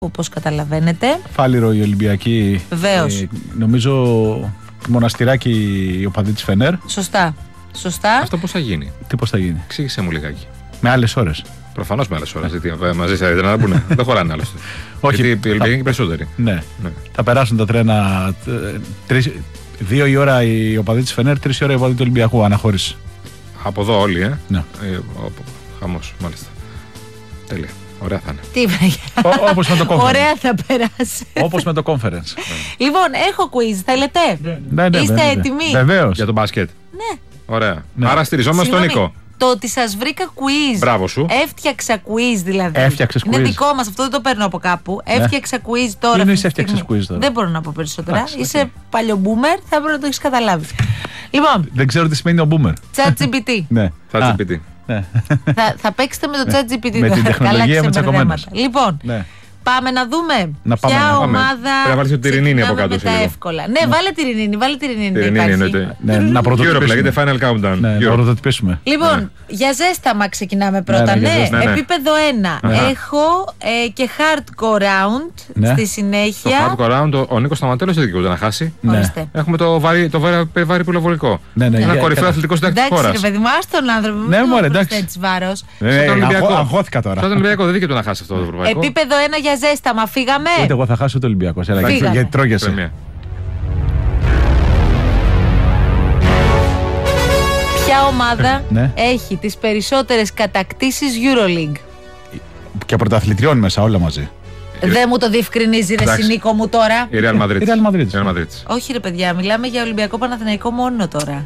όπως καταλαβαίνετε. Φάληρο η Ολυμπιακή. Βεβαίως. Νομίζω Μοναστηράκι οι οπαδοί της Φενέρ. Σωστά. Αυτό πώς θα γίνει? Τι πώς θα γίνει? Εξήγησέ μου λιγάκι. Με άλλες ώρες. Προφανώς με άλλες ώρες. Μαζί σας να πούνε. Δεν χωράνε άλλωστε. Όχι. Γιατί οι Ολυμπιακοί είναι περισσότεροι. Ναι. Θα περάσουν τα τρένα 2 η ώρα οι οπαδοί της Φενέρ, 3 η ώρα οι οπαδοί του Ολυμπιακού. Αναχώρηση. Από εδώ όλοι, Ναι. Χαμός, μάλιστα. Τέλεια. Ωραία θα είναι. Τι βρε. Όπως με το conference. Ωραία θα περάσει. Όπως με το conference. Λοιπόν, έχω quiz. Θέλετε? Ναι, Είστε έτοιμοι? Βεβαίως. Για τον μπάσκετ. Ναι. Ωραία. Ναι. Άρα στηριζόμαστε στον Νίκο. Το ότι σας βρήκα quiz. Μπράβο σου. Έφτιαξα quiz δηλαδή. Έφτιαξες Είναι quiz. δικό μας, αυτό δεν το παίρνω από κάπου. Έφτιαξα quiz τώρα. Τι εννοείς αυτή τη έφτιαξες στιγμή. quiz τώρα? Δεν μπορώ να πω περισσότερα. Εντάξει, Είσαι παλιό boomer, θα πρέπει να το έχεις καταλάβει. Λοιπόν, Δεν ξέρω τι σημαίνει ο boomer. ChatGPT. Ναι. ChatGPT. Ναι. θα παίξετε με το ChatGPT. Με την τεχνολογία είμαι τσακωμένος. Λοιπόν, Ναι. πάμε να δούμε Να πάμε, ποια να πάμε. ομάδα. Πρέπει να βάλεις το Τυρινίνη από κάτω ξεκινάμε σε με τα λίγο. εύκολα. Ναι, βάλε Τυρινίνη. Τυρινίνη εννοείται. Ναι, να Europe πρωτοτυπήσουμε. λέγεται Final Countdown. Ναι, να Europe. πρωτοτυπήσουμε. Λοιπόν, για ζέσταμα ξεκινάμε πρώτα. Ναι, για Ναι, ζέσταμα. Ναι. επίπεδο 1. Έχω και hardcore round Ναι. στη Το συνέχεια. hardcore round, ο Νίκος Σταματέλος δεν δικαιούται να χάσει. Ναι. Ορίστε. Έχουμε το βάρη πυλοβολικό. Ναι, ναι, Ένα για- κορυφαίο καλά. αθλητικό συντάκτη της Εντάξει, ρε χώρας. παιδί μου, άστο τον άνθρωπο. Ναι, μην μωρέ, το εντάξει. προσθέτεις βάρος. Στον Ολυμπιακό. Αγχώθηκα τώρα. Στον Ολυμπιακό δεν δικαιούται να χάσει αυτό το ευρωπαϊκό. Επίπεδο 1 για ζέσταμα. Φύγαμε. Ούτε εγώ θα χάσω το Ολυμπιακό. Φύγατε. Γιατί τρώγεσαι. Πρεμία. Ποια ομάδα Ναι. έχει τις περισσότερες κατακτήσεις EuroLeague? Και πρωταθλητριών μέσα όλα μαζί. Δεν μου το διευκρινίζει ρε Εντάξει. Συνίκο μου τώρα. Η Real Madrid. Η Real Madrid. Real Madrid. Όχι ρε παιδιά, μιλάμε για Ολυμπιακό Παναθηναϊκό μόνο τώρα.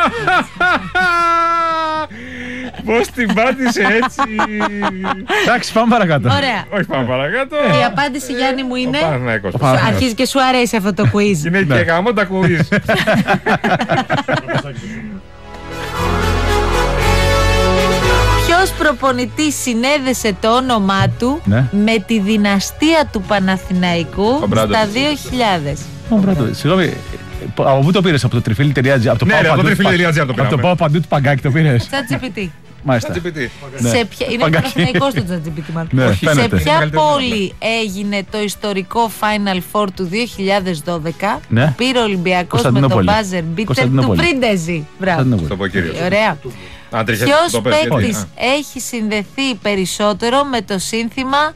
Πώς την πάτησε έτσι. Εντάξει, πάμε παρακάτω. Ωραία. Όχι, πάμε παρακάτω. Η απάντηση Γιάννη μου Ο είναι. Παναθηναϊκός. Αρχίζει και σου αρέσει αυτό το quiz. Είναι και γαμό τα κουβίς. Ποιος προπονητής συνέδεσε το όνομά του Ναι. με τη δυναστεία του Παναθηναϊκού Μπράντοβιτς. στα 2000? Συγγνώμη, από πού το πήρες? Από το τριφύλι.gr? Από το Ναι, πάω ρε, από το παντού του τριφύλι.gr το Από το πήραμε. πάω παντού του παγκάκι το πήρες? ChatGPT. Μάλιστα. ChatGPT. Ναι. Σε ποια... Είναι Παγκάκι. Παναθηναϊκός το ChatGPT μάλλον. Ναι, Όχι, Σε φαίνεται. ποια Μεγαλύτερο πόλη έγινε το ιστορικό Final Four του 2012? Ναι. Πήρε ο Ολυμπιακός με το Κωνσταντινούπολη. buzzer beater του Κωνσταντινούπολη. Πρίντεζη. Μπράβο. Κωνσταντινούπολη. Το πω κύριος. Ωραία. Αν τριχές, Ποιος το πες, γιατί. παίκτης έχει συνδεθεί περισσότερο με το σύνθημα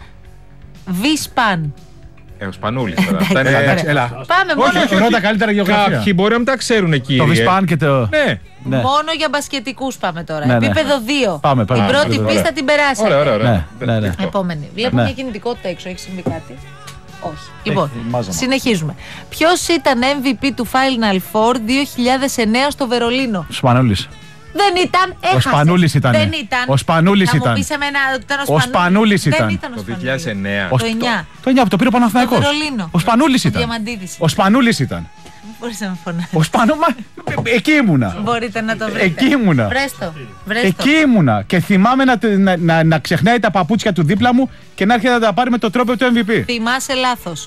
V-Span? Ο Σπανούλης τώρα. Αυτά είναι- Εντάξει, έλα. Πάμε μόνο, όχι, Ρώτα καλύτερα γεωγραφία. Κάποιοι μπορεί να μην τα ξέρουν εκεί. Το Βισπάν και το. Ναι. Ναι. μόνο για μπασκετικούς πάμε τώρα. Ναι, ναι. Επίπεδο 2. Πάμε, πάμε. Την πρώτη Ωραία. πίστα την περάσατε. Ωραία, ωραία. Ναι, ναι. Επόμενη. Βλέπουμε Ναι. μια κινητικότητα έξω. Έχει συμβεί κάτι? Όχι. Λοιπόν, μάζαμα. συνεχίζουμε. Ποιος ήταν MVP του Final Four 2009 στο Βερολίνο? Σπανούλης. Δεν ήταν, έχασε. Ο Σπανούλης ήταν. Δεν ήταν. Ο Σπανούλης Θα ήταν. μου πεις εμένα ότι ήταν Ο Σπανούλης ήταν. Δεν ήταν ο Το Σπανούλης. 2009. Ο Το 9. Το 9 το πήρε ο Παναθηναϊκός. Το Βερολίνο. Ο Σπανούλης Ο ήταν. Διαμαντίδης. Ο Σπανούλης ήταν. Δεν μπορείς να με φωνάζεις. Ο Σπανούλης. Εκεί ήμουνα. Μπορείτε να το βρείτε. Εκεί ήμουνα. Βρέστο. Βρέστο. Εκεί ήμουνα. Και θυμάμαι να ξεχνάει τα παπούτσια του δίπλα μου και να έρχεται να τα πάρει με το τρόπο του MVP. Θυμάσαι λάθος.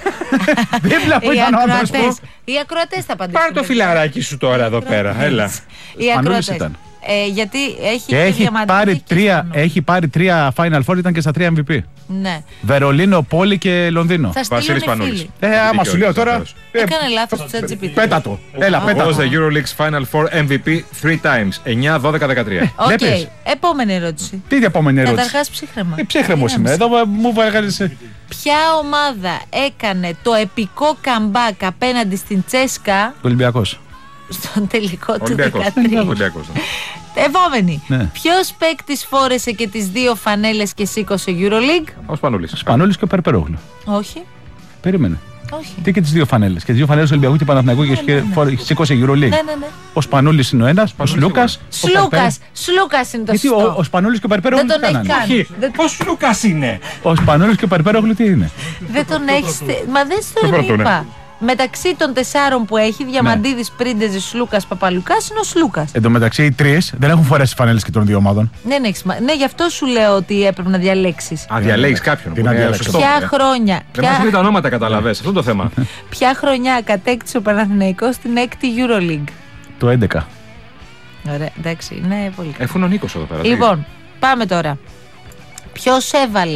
Δίπλα που Οι ήταν ο άντρας ακροατές. του. Οι ακροατές θα απαντήσουν. Πάρε το φιλαράκι σου τώρα εδώ πέρα. Έλα. Οι Σπανούλης ακροατές. ήταν. Γιατί έχει Και έχει Διαμαντίδη πάρει, και τρία, Σπανούλη. έχει πάρει 3 Final Four, ήταν και στα 3 MVP. Ναι. Βερολίνο, Πόλη και Λονδίνο. Θα στείλουν Βασίλης οι Πανούλης. φίλοι. Άμα σου λέω τώρα. Έκανε λάθος το ChatGPT. Πέτα το. Έλα, πέτα Was το. the EuroLeague's Final Four MVP 3 times. 9, 12, 13. Οκ. Βλέπεις. Επόμενη ερώτηση. Τι επόμενη ερώτηση. Καταρχάς ψύχρεμα. Ψύχρεμος είμαι. Εδώ μου βγάλεις. Ποια ομάδα έκανε το επικό comeback απέναντι στην Τσέσκα Ολυμπιακός. στον τελικό του Ολυμπιακός. 13? Ολυμπιακός. Επόμενη. Ναι. Ποιος παίκτης φόρεσε και τις 2 φανέλες και σήκωσε EuroLeague? Ο Σπανούλης. Σπανούλης και ο Περπερόγλου. Όχι. Περίμενε. Όχι. Τι και τις 2 φανέλες. Και τις 2 φανέλες του Ολυμπιακού και Παναθηναϊκού και σήκωσε EuroLeague. Ναι, ναι, ναι. Ο Σπανούλης είναι ο ένας, ο Σλούκας. Σλούκας είναι το Γιατί σωστό. ο Σπανούλης και ο Περπερόγλου Δεν τι τον έχει κάνανε. κάνει. Δεν- Πώς Λούκας είναι. Ο Σπανούλης και ο Περπερόγλου τι είναι. Δεν τον έχεις. Μα δεν στο πρώτο, ναι. είπα. Μεταξύ των 4 που έχει, Διαμαντίδης, Πρίντεζης, Σλούκας, Παπαλουκάς, είναι ο Σλούκας. Εν τω μεταξύ οι 3 δεν έχουν φορέσει τις φανέλες και των 2 ομάδων. Ναι, γι' αυτό σου λέω ότι έπρεπε να διαλέξεις. Α, διαλέγεις κάποιον. Τι που να είναι διαλέξω. σωστό. Ποια χρόνια, Δεν μας λέει τα ονόματα, καταλαβες. Αυτό είναι το θέμα. ποια χρονιά κατέκτησε ο Παναθηναϊκός στην 6η EuroLeague? Το 11. Ωραία, εντάξει, είναι πολύ καλό. Έχουν ο Νίκος εδώ πέρα. Λοιπόν, πάμε τώρα. Ποιος έβαλε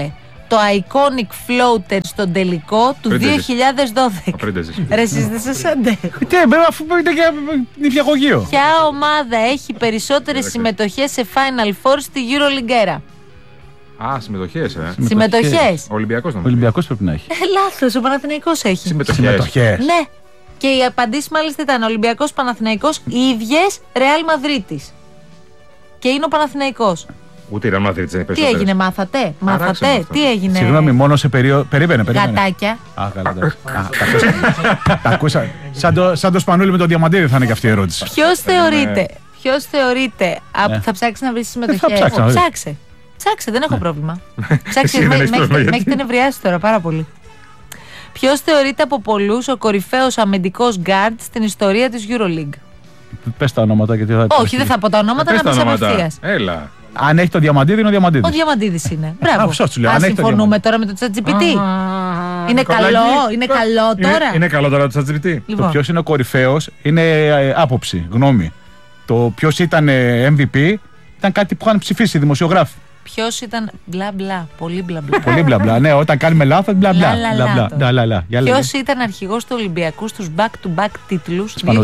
το Iconic Floater στον τελικό του 2012. Ρε εσείς δεν σας αντέχω. Αφού είναι για νηπιαγωγείο. Ποια ομάδα έχει περισσότερες συμμετοχές σε Final Four στη EuroLeague? Α, συμμετοχές, Συμμετοχές. Ο Ολυμπιακός Ο Ολυμπιακός πρέπει να έχει. Λάθος, ο Παναθηναϊκός έχει. Συμμετοχές. Ναι. Και οι απαντήσεις μάλιστα ήταν Ολυμπιακός, Παναθηναϊκός, οι ίδιες Ρεάλ Μαδρίτης. Και είναι ο Παναθηναϊκός. Ούτε η Ρεάλ Μαδρίτης δεν έχει Τι έγινε, μάθατε? Τι έγινε? Συγγνώμη, μόνο σε περίοδο. Περίμενε. Γατάκια. Α, καλά. Τα ακούσα. Σαν το Σπανούλι με τον Διαμαντίδη θα είναι και αυτή η ερώτηση. Ποιος θεωρείται. Θα ψάξει να βρει συμμετοχές? Ψάξε, δεν έχω πρόβλημα. Ψάξε, με έχετε νευριάσει τώρα πάρα πολύ. Ποιος θεωρείται από πολλούς ο κορυφαίος αμυντικός γκάρντ στην ιστορία της EuroLeague? Πες τα ονόματα και τι θα. Όχι, δεν θα πω τα ονόματα, να πεις απευθείας. Έλα. Αν έχει το Διαμαντίδη, είναι ο Διαμαντίδης. Ο Διαμαντίδης είναι. Μπράβο. Αν συμφωνούμε τώρα με το ChatGPT. Είναι καλό τώρα. Είναι καλό τώρα το ChatGPT. Το ποιος είναι ο κορυφαίος είναι άποψη, γνώμη. Το ποιος ήταν MVP ήταν κάτι που είχαν ψηφίσει οι δημοσιογράφοι. Ποιος ήταν μπλα μπλα, πολύ μπλα μπλα. Πολύ μπλα μπλα, ναι, όταν κάνουμε λάθος μπλα μπλα. Ποιος ήταν αρχηγός του Ολυμπιακού στους back-to-back τίτλους 2012-2010?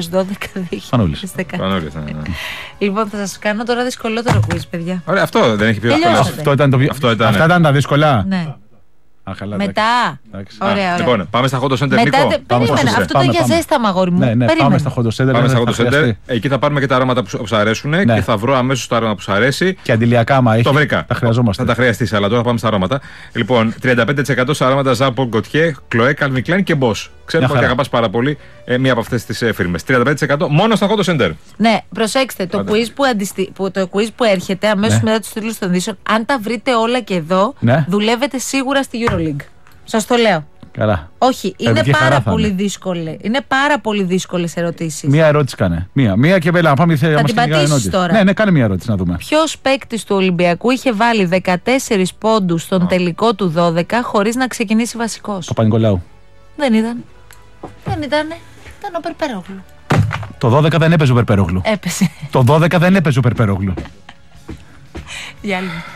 Λοιπόν, θα σας κάνω τώρα δυσκολότερο quiz, παιδιά. Ωραία, αυτό δεν έχει πει Αυτά ήταν τα δύσκολα. Ναι. Μετά. Ωραία. Λοιπόν, πάμε στα Hot Center. Περίμενε, αυτό το για ζέσταμα, αγόρι μου. Ναι, πάμε στα Hot Center. Εκεί θα πάρουμε και τα αρώματα που σου αρέσουν και θα βρω αμέσως το άρωμα που σου αρέσει. Και αντιλιακά, άμα έχει. Το βρήκα. Τα χρειαζόμαστε. Θα τα χρειαστείς, αλλά τώρα πάμε στα αρώματα. Λοιπόν, 35% στα αρώματα Jean Paul Gaultier, Chloé, Calvin Klein και Boss. Ξέρουμε ότι αγαπάς πάρα πολύ μία από αυτές τις φίρμες. 35% μόνο στα Hot Center. Ναι, προσέξτε, το quiz που έρχεται αμέσως μετά τους τίτλους των ειδήσεων, αν τα βρείτε όλα και εδώ, δουλεύετε σίγουρα στη EuroLeague. Σας το λέω. Καλά. Όχι, είναι πάρα πολύ δύσκολες ερωτήσεις. Μία ερώτηση κάνε. Μία και να πάμε σε θα την πατήσεις τώρα. Ναι, κάνε μία ερώτηση να δούμε. Ποιος παίκτης του Ολυμπιακού είχε βάλει 14 πόντους στον τελικό του 12 χωρίς να ξεκινήσει βασικός? Ο Παπα-Νικολάου. Δεν ήταν. Ήταν ο Περπερόγλου. Το 12 δεν έπαιζε ο Περπερόγλου. Έπαιζε. Το 12 δεν έπαιζε ο Περπερόγλου. Διάλειμμα.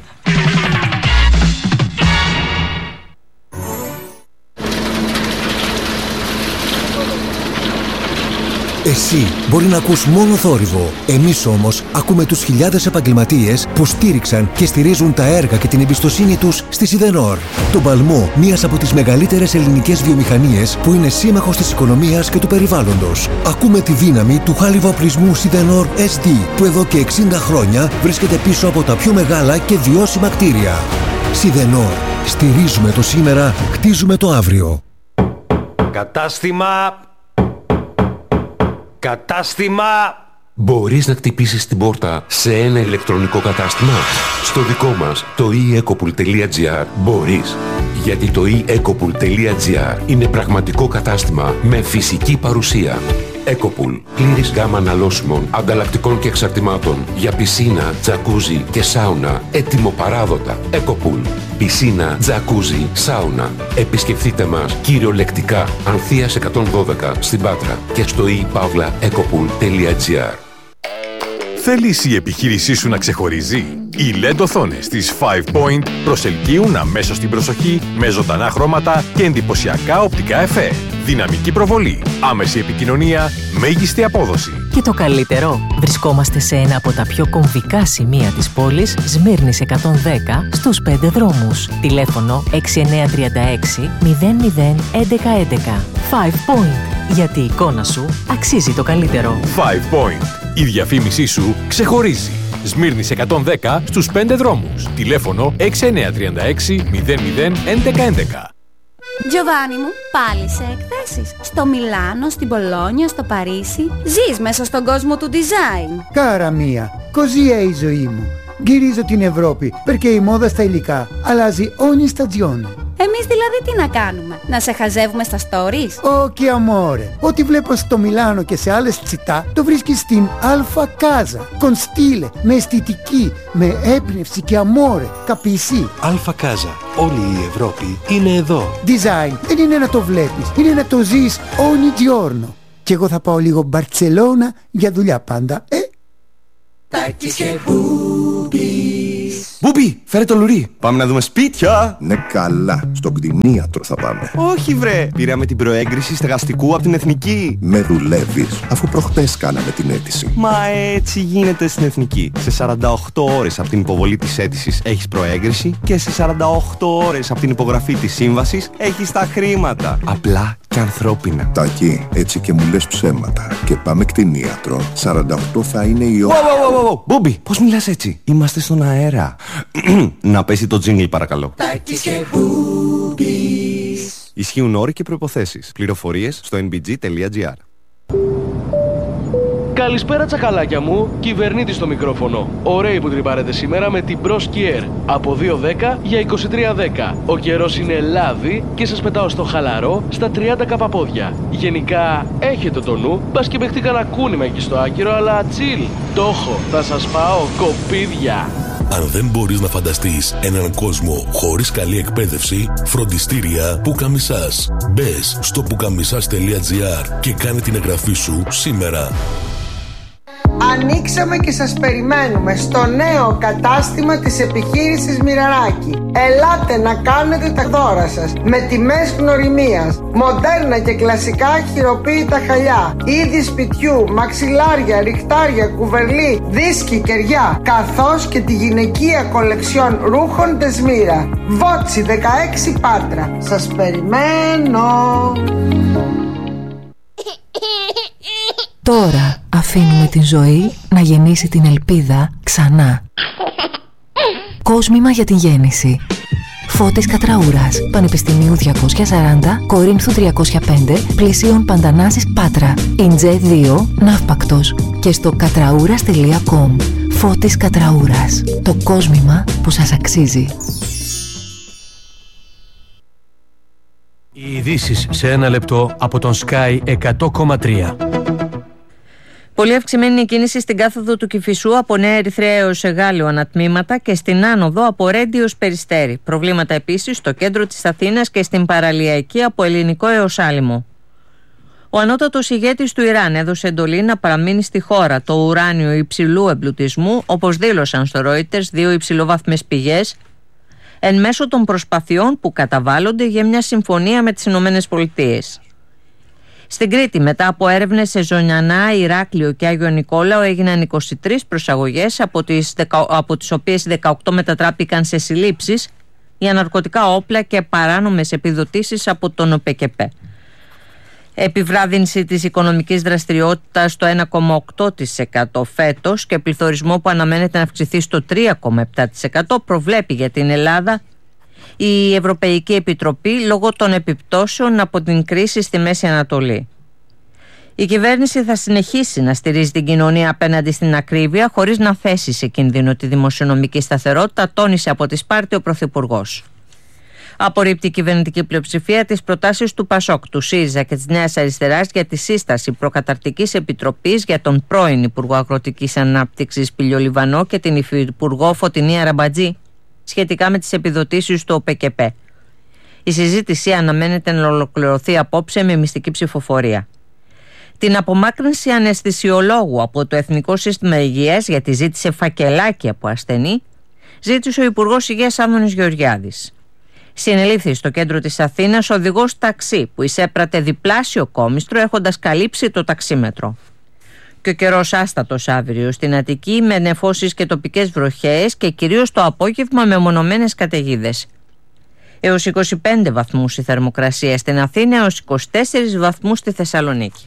Εσύ μπορεί να ακούς μόνο θόρυβο. Εμείς όμως ακούμε τους χιλιάδες επαγγελματίες που στήριξαν και στηρίζουν τα έργα και την εμπιστοσύνη τους στη Σιδενόρ. Τον παλμό μιας από τις μεγαλύτερες ελληνικές βιομηχανίες που είναι σύμμαχος της οικονομίας και του περιβάλλοντος. Ακούμε τη δύναμη του χάλιβα-οπλισμού Σιδενόρ SD που εδώ και 60 χρόνια βρίσκεται πίσω από τα πιο μεγάλα και βιώσιμα κτίρια. Σιδενόρ. Στηρίζουμε το σήμερα, χτίζουμε το αύριο. Κατάστημα! Μπορείς να χτυπήσεις την πόρτα σε ένα ηλεκτρονικό κατάστημα? Στο δικό μας, το eEcopool.gr, μπορείς. Γιατί το eEcopool.gr είναι πραγματικό κατάστημα με φυσική παρουσία. Ecopool. Πλήρης γάμα αναλώσιμων, ανταλλακτικών και εξαρτημάτων για πισίνα, τζακούζι και σάουνα. Έτοιμο-παράδοτα. Ecopool. Πισίνα, τζακούζι, σάουνα. Επισκεφτείτε μας κυριολεκτικά Ανθείας 112 στην Πάτρα και στο ePavlaEcopool.gr. Θέλεις η επιχείρησή σου να ξεχωρίζει? Οι LED οθόνες της 5 Point προσελκύουν αμέσως την προσοχή με ζωντανά χρώματα και εντυπωσιακά οπτικά εφέ. Δυναμική προβολή, άμεση επικοινωνία, μέγιστη απόδοση. Και το καλύτερο, βρισκόμαστε σε ένα από τα πιο κομβικά σημεία της πόλης, Σμύρνης 110, στους 5 δρόμους. Τηλέφωνο 6936 00 1111. 5 Point. Γιατί η εικόνα σου αξίζει το καλύτερο. 5 Point. Η διαφήμισή σου ξεχωρίζει. Σμύρνης 110 στους 5 δρόμους. Τηλέφωνο 6936 00 1111. Giovanni μου, πάλι σε εκθέσεις. Στο Μιλάνο, στην Πολόνια, στο Παρίσι. Ζεις μέσα στον κόσμο του design. Cara mia, così è η ζωή μου. Γυρίζω την Ευρώπη, perché η μόδα στα υλικά αλλάζει ogni stagione. Εμείς δηλαδή τι να κάνουμε, να σε χαζεύουμε στα stories? Όχι amore, ό,τι βλέπω στο Μιλάνο και σε άλλες τσιτά το βρίσκεις στην Alfa Casa. Con stile, με αισθητική, με έμπνευση και amore, capisci? Alfa Casa. Όλη η Ευρώπη είναι εδώ. Design δεν είναι να το βλέπεις, είναι να το ζεις ogni giorno. Και εγώ θα πάω λίγο Μπαρτσελώνα για δουλειά πάντα, Τάκης και Μπούμπης. Μπούμπι, φέρε το λουρί. Πάμε να δούμε σπίτια. Ναι, καλά. Στον κτηνίατρο θα πάμε. Όχι, βρε. Πήραμε την προέγκριση στεγαστικού από την Εθνική. Με δουλεύεις, αφού προχτές κάναμε την αίτηση. Μα έτσι γίνεται στην Εθνική. Σε 48 ώρες από την υποβολή της αίτησης έχεις προέγκριση και σε 48 ώρες από την υπογραφή της σύμβασης έχεις τα χρήματα. Απλά και ανθρώπινα. Τάκη, έτσι και μου λες ψέματα. Και πάμε κτηνίατρο. 48 θα είναι η ώρα. Μπούμπι, πώς μιλάς έτσι? Είμαστε στον αέρα. Να πέσει το τζίνγκλ παρακαλώ. Τάκης και Μπούμπης. Ισχύουν όροι και προϋποθέσεις. Πληροφορίες στο nbg.gr. Καλησπέρα τσακαλάκια μου, κυβερνήτης στο μικρόφωνο. Ωραίοι που τρυπάρετε σήμερα με την Bros Kier. Από 2.10 για 23.10. Ο καιρός είναι λάδι και σας πετάω στο χαλαρό στα 30 καπαπόδια. Γενικά έχετε το νου, μπας και παιχτεί κανένα κούνημα εκεί στο άκυρο, αλλά chill. Το έχω, θα σας πάω κοπίδια. Αν δεν μπορείς να φανταστείς έναν κόσμο χωρίς καλή εκπαίδευση, φροντιστήρια Πουκαμισάς. Μπες στο pukamisas.gr και κάνε την εγγραφή σου σήμερα. Ανοίξαμε και σας περιμένουμε στο νέο κατάστημα της επιχείρησης Μοιραράκη. Ελάτε να κάνετε τα δώρα σας με τιμές γνωριμίας. Μοντέρνα και κλασικά χειροποίητα χαλιά, είδη σπιτιού, μαξιλάρια, ριχτάρια, κουβερλί, δίσκοι, κεριά, καθώς και τη γυναικεία κολεξιόν ρούχων Τεσμύρα. Βότσι 16 Πάτρα. Σας περιμένω. Τώρα αφήνουμε την ζωή να γεννήσει την ελπίδα ξανά. Κόσμημα για την γέννηση. Φώτης Κατραούρας, Πανεπιστημίου 240, Κορίνθου 305, Πλησίων Παντανάσης Πάτρα, Ιντζέ 2, Ναύπακτος και στο κατραούρας.com. Φώτης Κατραούρας, το κόσμημα που σας αξίζει. Οι ειδήσεις σε ένα λεπτό από τον Sky 100,3. Πολύ αυξημένη η κίνηση στην κάθοδο του Κηφισού από Νέα Ερυθρέα έως Εγάλεο ανατμήματα και στην άνοδο από Ρέντι έως Περιστέρι. Προβλήματα επίσης στο κέντρο της Αθήνας και στην παραλιακή από Ελληνικό έως Άλυμο. Ο ανώτατος ηγέτης του Ιράν έδωσε εντολή να παραμείνει στη χώρα το ουράνιο υψηλού εμπλουτισμού, όπως δήλωσαν στο Reuters δύο υψηλοβάθμες πηγές, εν μέσω των προσπαθειών που καταβάλλονται για μια συμφωνία με τις ΗΠΑ. Στην Κρήτη, μετά από έρευνες σε Ζωνιανά, Ηράκλειο και Άγιο Νικόλαο, έγιναν 23 προσαγωγές, από τις οποίες 18 μετατράπηκαν σε συλλήψεις για ναρκωτικά όπλα και παράνομες επιδοτήσεις από τον ΟΠΕΚΕΠΕ. Επιβράδυνση της οικονομικής δραστηριότητας στο 1,8% φέτος και πληθωρισμό που αναμένεται να αυξηθεί στο 3,7% προβλέπει για την Ελλάδα η Ευρωπαϊκή Επιτροπή λόγω των επιπτώσεων από την κρίση στη Μέση Ανατολή. Η κυβέρνηση θα συνεχίσει να στηρίζει την κοινωνία απέναντι στην ακρίβεια χωρίς να θέσει σε κίνδυνο τη δημοσιονομική σταθερότητα, τόνισε από τη Σπάρτη ο Πρωθυπουργός. Απορρίπτει η κυβερνητική πλειοψηφία τις προτάσεις του ΠΑΣΟΚ, του ΣΥΡΙΖΑ και της Νέας Αριστεράς για τη σύσταση προκαταρκτικής επιτροπής για τον πρώην Υπουργό Αγροτικής Ανάπτυξης Πηλιο Λιβανό και την Υφυπουργό Φωτεινή Αραμπατζή σχετικά με τις επιδοτήσεις του ΟΠΕΚΕΠΕ. Η συζήτηση αναμένεται να ολοκληρωθεί απόψε με μυστική ψηφοφορία. Την απομάκρυνση αναισθησιολόγου από το Εθνικό Σύστημα Υγείας, γιατί ζήτησε φακελάκι από ασθενή, ζήτησε ο Υπουργός Υγείας Άδωνης Γεωργιάδης. Συνελήφθη στο κέντρο της Αθήνας οδηγός ταξί που εισέπρατε διπλάσιο κόμιστρο έχοντας καλύψει το ταξίμετρο. Και ο καιρός άστατος αύριο στην Αττική με νεφώσεις και τοπικές βροχές και κυρίως το απόγευμα με μονομένες καταιγίδες. Έως 25 βαθμούς η θερμοκρασία στην Αθήνα, έως 24 βαθμούς στη Θεσσαλονίκη.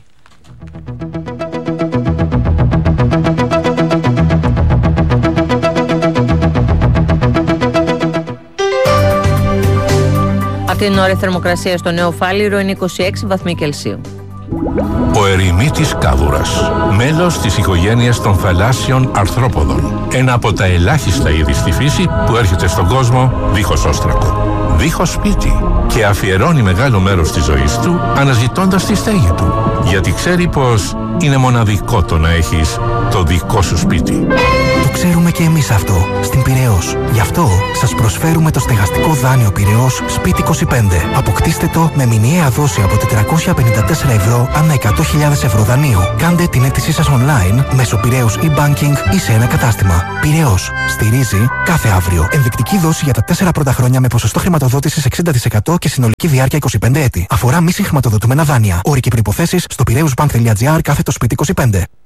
Αυτή την ώρα η θερμοκρασία στο Νέο Φάληρο είναι 26 βαθμοί Κελσίου. Ο ερημίτης κάδουρας, μέλος της οικογένειας των θαλάσσιων αρθρόποδων. Ένα από τα ελάχιστα είδη στη φύση που έρχεται στον κόσμο δίχως όστρακο, δίχως σπίτι και αφιερώνει μεγάλο μέρος της ζωής του αναζητώντας τη στέγη του. Γιατί ξέρει πως είναι μοναδικό το να έχεις το δικό σου σπίτι. Το ξέρει. ξέρουμε και εμείς αυτό στην Πειραιώς. Γι' αυτό σας προσφέρουμε το στεγαστικό δάνειο Πειραιώς Σπίτι 25. Αποκτήστε το με μηνιαία δόση από 454 ευρώ ανά 100.000 ευρώ δανείου. Κάντε την αίτησή σας online μέσω Πειραιώς e-banking ή σε ένα κατάστημα. Πειραιώς. Στηρίζει κάθε αύριο. Ενδεικτική δόση για τα 4 πρώτα χρόνια με ποσοστό χρηματοδότησης 60% και συνολική διάρκεια 25 έτη. Αφορά μη συγχρηματοδοτούμενα δάνεια. Όροι και προϋποθέσεις στο piraeusbank.gr/σπίτι 25.